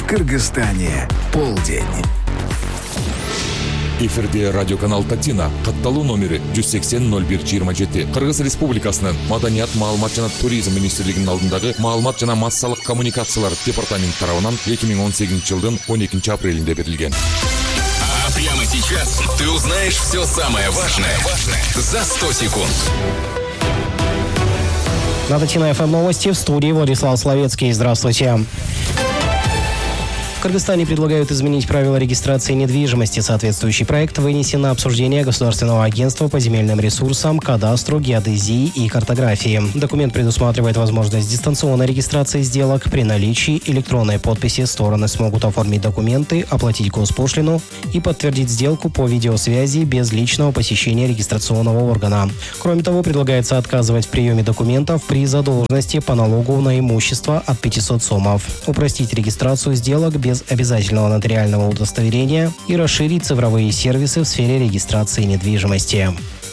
Кыргызстане полдень. Эфирде радиоканал Татина, катталуу номери 180-01-27. Кыргыз Республикасынын Маданият, маалымат жана туризм министрлигинин алдындагы маалымат жана массалык коммуникациялар департаменти тарабынан 2018-жылдын 12 апрелинде берилген. А прямо сейчас ты узнаешь все самое важное за 100 секунд. На Татина ФМ новости, в студии Владислав Словецкий. Здравствуйте. В Кыргызстане предлагают изменить правила регистрации недвижимости. Соответствующий проект вынесен на обсуждение Государственного агентства по земельным ресурсам, кадастру, геодезии и картографии. Документ предусматривает возможность дистанционной регистрации сделок. При наличии электронной подписи стороны смогут оформить документы, оплатить госпошлину и подтвердить сделку по видеосвязи без личного посещения регистрационного органа. Кроме того, предлагается отказывать в приеме документов при задолженности по налогу на имущество от 500 сомов, упростить регистрацию сделок без обязательного нотариального удостоверения и расширить цифровые сервисы в сфере регистрации недвижимости.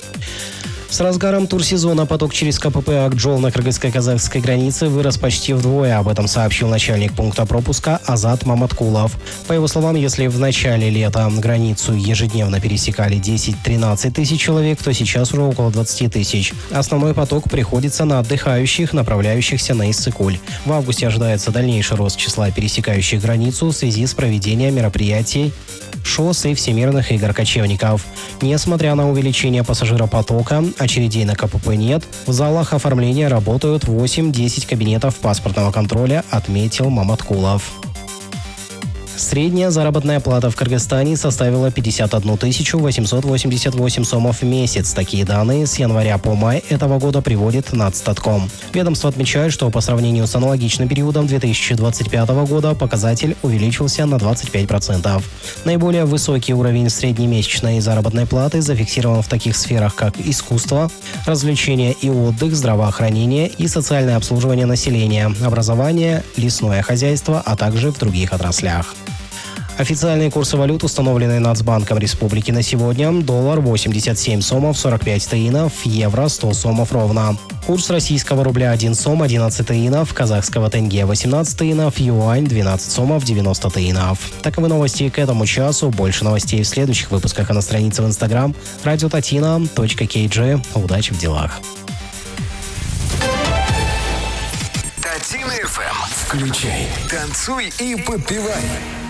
С разгаром турсезона поток через КПП Акджол на кыргызско-казахской границе вырос почти вдвое. Об этом сообщил начальник пункта пропуска Азат Маматкулов. По его словам, если в начале лета границу ежедневно пересекали 10-13 тысяч человек, то сейчас уже около 20 тысяч. Основной поток приходится на отдыхающих, направляющихся на Иссык-Куль. В августе ожидается дальнейший рост числа пересекающих границу в связи с проведением мероприятий ШОС и Всемирных игр кочевников. Несмотря на увеличение пассажиропотока, очередей на КПП нет. В залах оформления работают 8-10 кабинетов паспортного контроля, отметил Маматкулов. Средняя заработная плата в Кыргызстане составила 51 888 сомов в месяц. Такие данные с января по май этого года приводит Нацстатком. Ведомство отмечает, что по сравнению с аналогичным периодом 2025 года показатель увеличился на 25%. Наиболее высокий уровень среднемесячной заработной платы зафиксирован в таких сферах, как искусство, развлечения и отдых, здравоохранение и социальное обслуживание населения, образование, лесное хозяйство, а также в других отраслях. Официальные курсы валют, установленные Нацбанком Республики на сегодня: доллар 87 сомов 45 таинов, евро 100 сомов ровно. Курс российского рубля 1 сом 11 таинов, казахского тенге 18 таинов, юань 12 сомов 90 таинов. Таковы новости к этому часу. Больше новостей в следующих выпусках, на странице в Instagram radiotatina.kg. Удачи в делах. Татина ФМ. Включай, танцуй и подпевай.